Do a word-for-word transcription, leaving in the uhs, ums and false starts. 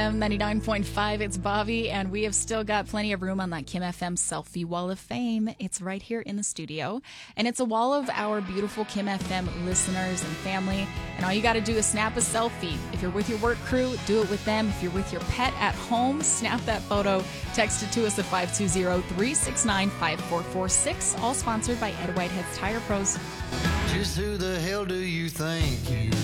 ninety-nine point five, it's Bobby, and we have still got plenty of room on that Kim F M Selfie Wall of Fame. It's right here in the studio, and it's a wall of our beautiful Kim F M listeners and family, and all you got to do is snap a selfie. If you're with your work crew, do it with them. If you're with your pet at home, snap that photo. Text it to us at five two zero, three six nine, five four four six, all sponsored by Ed Whitehead's Tire Pros. Just who the hell do you think you